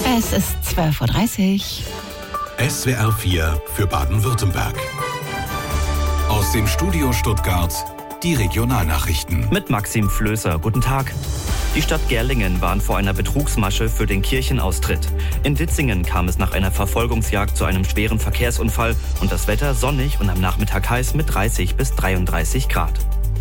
Es ist 12.30 Uhr. SWR 4 für Baden-Württemberg. Aus dem Studio Stuttgart die Regionalnachrichten. Mit Maxim Flößer. Guten Tag. Die Stadt Gerlingen warnt vor einer Betrugsmasche für den Kirchenaustritt. In Ditzingen kam es nach einer Verfolgungsjagd zu einem schweren Verkehrsunfall und das Wetter sonnig und am Nachmittag heiß mit 30 bis 33 Grad.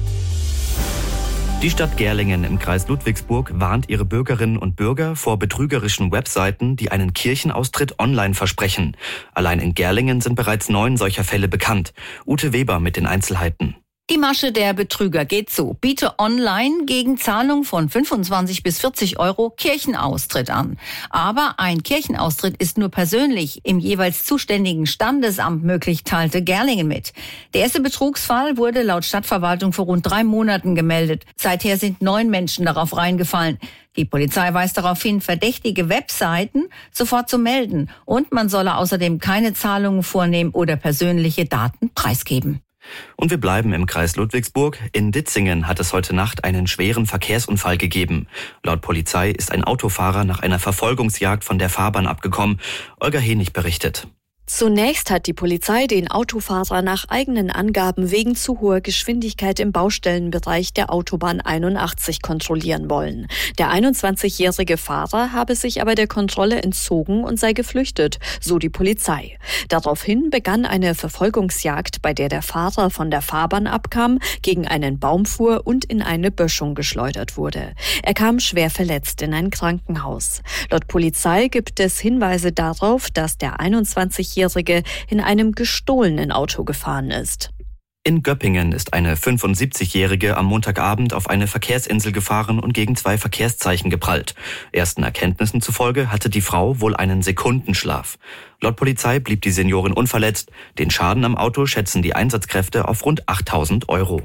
Die Stadt Gerlingen im Kreis Ludwigsburg warnt ihre Bürgerinnen und Bürger vor betrügerischen Webseiten, die einen Kirchenaustritt online versprechen. Allein in Gerlingen sind bereits 9 solcher Fälle bekannt. Ute Weber mit den Einzelheiten. Die Masche der Betrüger geht so. Biete online gegen Zahlung von 25 bis 40 Euro Kirchenaustritt an. Aber ein Kirchenaustritt ist nur persönlich im jeweils zuständigen Standesamt möglich, teilte Gerlingen mit. Der erste Betrugsfall wurde laut Stadtverwaltung vor rund 3 Monaten gemeldet. Seither sind 9 Menschen darauf reingefallen. Die Polizei weist darauf hin, verdächtige Webseiten sofort zu melden. Und man solle außerdem keine Zahlungen vornehmen oder persönliche Daten preisgeben. Und wir bleiben im Kreis Ludwigsburg. In Ditzingen hat es heute Nacht einen schweren Verkehrsunfall gegeben. Laut Polizei ist ein Autofahrer nach einer Verfolgungsjagd von der Fahrbahn abgekommen. Olga Henig berichtet. Zunächst hat die Polizei den Autofahrer nach eigenen Angaben wegen zu hoher Geschwindigkeit im Baustellenbereich der Autobahn 81 kontrollieren wollen. Der 21-jährige Fahrer habe sich aber der Kontrolle entzogen und sei geflüchtet, so die Polizei. Daraufhin begann eine Verfolgungsjagd, bei der der Fahrer von der Fahrbahn abkam, gegen einen Baum fuhr und in eine Böschung geschleudert wurde. Er kam schwer verletzt in ein Krankenhaus. Laut Polizei gibt es Hinweise darauf, dass der 21-jährige in einem gestohlenen Auto gefahren ist. In Göppingen ist eine 75-Jährige am Montagabend auf eine Verkehrsinsel gefahren und gegen 2 Verkehrszeichen geprallt. Ersten Erkenntnissen zufolge hatte die Frau wohl einen Sekundenschlaf. Laut Polizei blieb die Seniorin unverletzt. Den Schaden am Auto schätzen die Einsatzkräfte auf rund 8.000 Euro.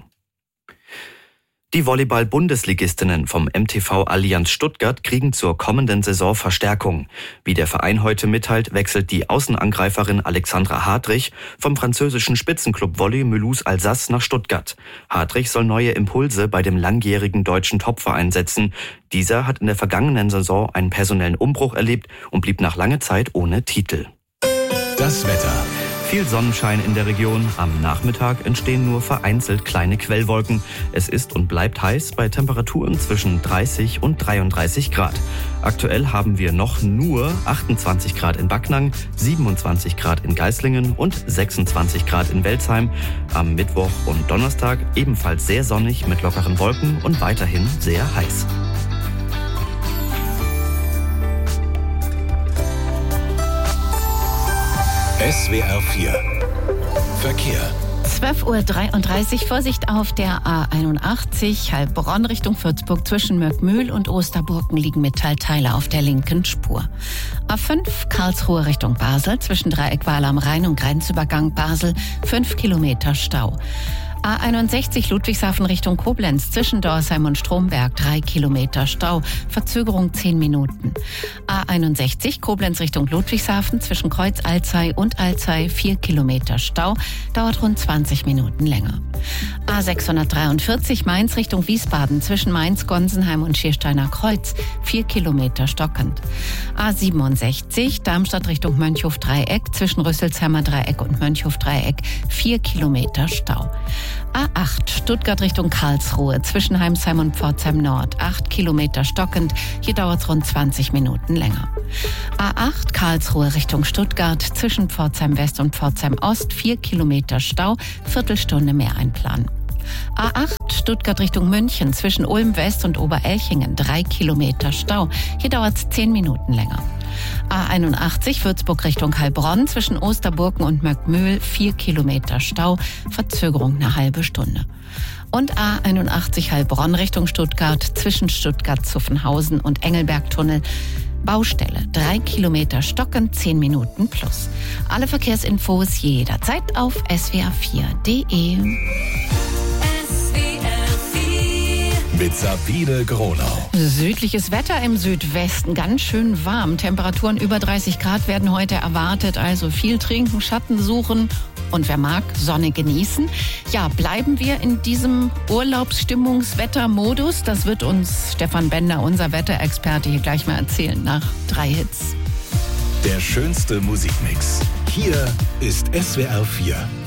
Die Volleyball-Bundesligistinnen vom MTV Allianz Stuttgart kriegen zur kommenden Saison Verstärkung. Wie der Verein heute mitteilt, wechselt die Außenangreiferin Alexandra Hartrich vom französischen Spitzenclub Volley Mulhouse-Alsace nach Stuttgart. Hartrich soll neue Impulse bei dem langjährigen deutschen Topverein setzen. Dieser hat in der vergangenen Saison einen personellen Umbruch erlebt und blieb nach langer Zeit ohne Titel. Das Wetter. Viel Sonnenschein in der Region. Am Nachmittag entstehen nur vereinzelt kleine Quellwolken. Es ist und bleibt heiß bei Temperaturen zwischen 30 und 33 Grad. Aktuell haben wir noch nur 28 Grad in Backnang, 27 Grad in Geislingen und 26 Grad in Welzheim. Am Mittwoch und Donnerstag ebenfalls sehr sonnig mit lockeren Wolken und weiterhin sehr heiß. SWR 4 Verkehr. 12.33 Uhr, Vorsicht auf der A81, Heilbronn Richtung Würzburg. Zwischen Möckmühl und Osterburgen liegen Metallteile auf der linken Spur. A5 Karlsruhe Richtung Basel, zwischen Dreieck Waal am Rhein und Grenzübergang Basel, 5 Kilometer Stau. A61 Ludwigshafen Richtung Koblenz, zwischen Dorsheim und Stromberg, 3 Kilometer Stau, Verzögerung 10 Minuten. A61 Koblenz Richtung Ludwigshafen, zwischen Kreuz Alzey und Alzey, 4 Kilometer Stau, dauert rund 20 Minuten länger. A643 Mainz Richtung Wiesbaden, zwischen Mainz, Gonsenheim und Schiersteiner Kreuz, 4 Kilometer stockend. A67 Darmstadt Richtung Mönchhof-Dreieck, zwischen Rüsselsheimer Dreieck und Mönchhof-Dreieck, 4 Kilometer Stau. A8 Stuttgart Richtung Karlsruhe, zwischen Heimsheim und Pforzheim Nord, 8 Kilometer stockend, hier dauert es rund 20 Minuten länger. A8 Karlsruhe Richtung Stuttgart, zwischen Pforzheim West und Pforzheim Ost, 4 Kilometer Stau, Viertelstunde mehr einplanen. A8 Stuttgart Richtung München, zwischen Ulm West und Oberelchingen, 3 Kilometer Stau, hier dauert es 10 Minuten länger. A81 Würzburg Richtung Heilbronn, zwischen Osterburgen und Möckmühl, 4 Kilometer Stau, Verzögerung eine halbe Stunde. Und A81 Heilbronn Richtung Stuttgart, zwischen Stuttgart-Zuffenhausen und Engelbergtunnel, Baustelle, 3 Kilometer stockend, 10 Minuten plus. Alle Verkehrsinfos jederzeit auf swr4.de. Mit Sabine Gronau. Südliches Wetter im Südwesten, ganz schön warm. Temperaturen über 30 Grad werden heute erwartet, also viel trinken, Schatten suchen und wer mag, Sonne genießen. Ja, bleiben wir in diesem Urlaubsstimmungswettermodus? Das wird uns Stefan Bender, unser Wetterexperte, hier gleich mal erzählen nach 3 Hits. Der schönste Musikmix. Hier ist SWR 4.